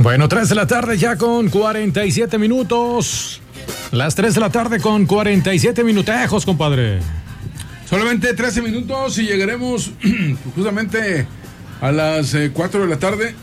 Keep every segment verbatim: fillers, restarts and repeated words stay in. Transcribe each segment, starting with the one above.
Bueno, tres de la tarde ya con cuarenta y siete minutos. Las tres de la tarde con cuarenta y siete minutejos, compadre. Solamente trece minutos y llegaremos justamente a las eh, cuatro de la tarde.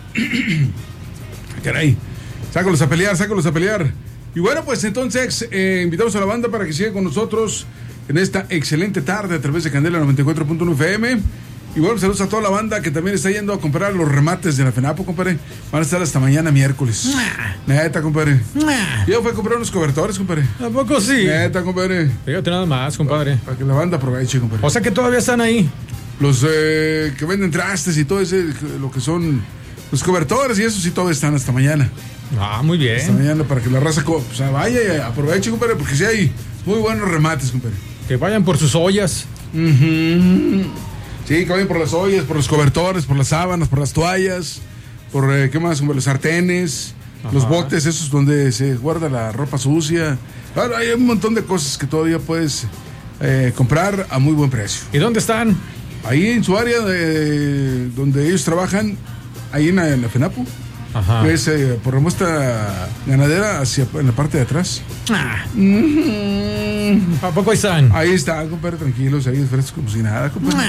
Caray, sácalos a pelear, sácalos a pelear. Y bueno, pues entonces eh, invitamos a la banda para que siga con nosotros en esta excelente tarde a través de Candela noventa y cuatro punto uno F M. Y bueno, saludos a toda la banda que también está yendo a comprar los remates de la FENAPO, compadre. Van a estar hasta mañana miércoles. Neta, compadre. Yo fui a comprar unos cobertores, compadre. ¿A poco sí? Neta, compadre. Fíjate nada más, compadre. Para, para que la banda aproveche, compadre. O sea que todavía están ahí. Los eh, que venden trastes y todo ese, lo que son los cobertores y eso sí, todavía están hasta mañana. Ah, muy bien. Hasta mañana para que la raza o sea, vaya y aproveche, compadre, porque sí hay muy buenos remates, compadre. Que vayan por sus ollas. Uh-huh. Sí, que vayan por las ollas, por los cobertores, por las sábanas, por las toallas, por, eh, ¿qué más? Como los sartenes, ajá, los botes esos donde se guarda la ropa sucia. Claro, hay un montón de cosas que todavía puedes eh, comprar a muy buen precio. ¿Y dónde están? Ahí en su área de, donde ellos trabajan, ahí en la, en la FENAPO. Ajá. Que es eh, por la muestra ganadera hacia en la parte de atrás. Ah. Mm-hmm. ¿A poco ahí están? Ahí está, compadre, tranquilos, ahí frescos como si nada, compadre.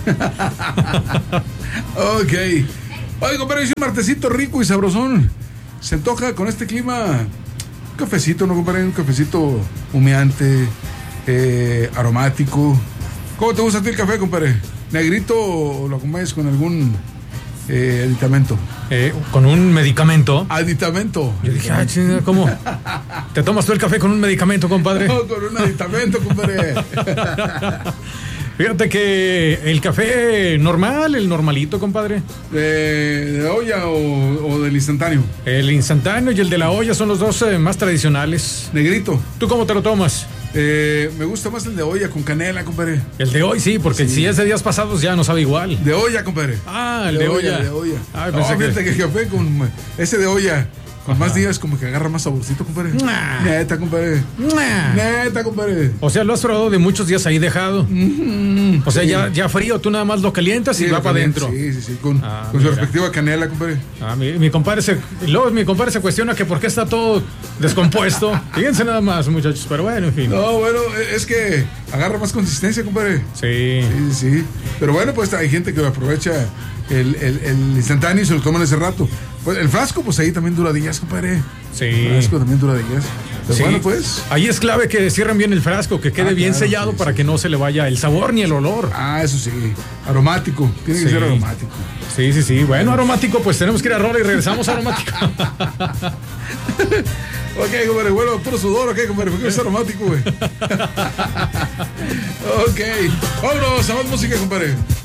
Ah. Ok. Oye, compadre, es un martesito rico y sabrosón. Se antoja con este clima un cafecito, ¿no, compadre? Un cafecito humeante, eh, aromático. ¿Cómo te gusta a ti el café, compadre? ¿Negrito o lo acompañas con algún eh, aditamento? Eh, ¿Con un medicamento? Aditamento. Yo dije, ah, chinga, ¿cómo? ¿Te tomas tú el café con un medicamento, compadre? No, con un aditamento, compadre. Fíjate que el café normal, el normalito, compadre. ¿De, de olla o, o del instantáneo? El instantáneo y el de la olla son los dos eh, más tradicionales. Negrito. ¿Tú cómo te lo tomas? Eh, me gusta más el de olla con canela, compadre. El de hoy sí, porque sí, si es de días pasados ya no sabe igual. De olla, compadre. Ah, el de, de olla, olla. De olla. Ay, no, pensé fíjate que... que el café con ese de olla, con ajá, más días como que agarra más saborcito, compadre. Nah. Neta, compadre. Nah. Neta, compadre. O sea, lo has probado de muchos días ahí dejado. Mm-hmm. O sea, sí, ya, ya frío, tú nada más lo calientas sí, y va para adentro. Sí, sí, sí, con, ah, con su respectiva canela, compadre. Ah, mi, mi compadre se, luego mi compadre se cuestiona que por qué está todo descompuesto. Fíjense nada más, muchachos, pero bueno, en fin. No, bueno, es que agarra más consistencia, compadre. Sí. Sí, sí. Pero bueno, pues hay gente que aprovecha el, el, el instantáneo y se lo toman ese rato. Pues el frasco, pues ahí también dura días, compadre. Sí. El frasco también dura días. Pero sí, bueno, pues. Ahí es clave que cierren bien el frasco, que quede ah, bien claro, sellado sí, para sí, que no se le vaya el sabor ni el olor. Ah, eso sí. Aromático. Tiene sí, que ser aromático. Sí, sí, sí. Bueno, aromático, pues tenemos que ir a rola y regresamos a aromático. Ok, compadre, bueno, puro sudor, ok, compadre, porque es aromático, güey. Ok, vámonos a más música, compadre.